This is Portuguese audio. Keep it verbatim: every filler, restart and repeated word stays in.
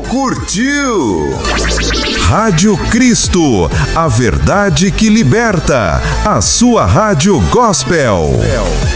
curtiu? Rádio Cristo, a verdade que liberta. A sua rádio gospel.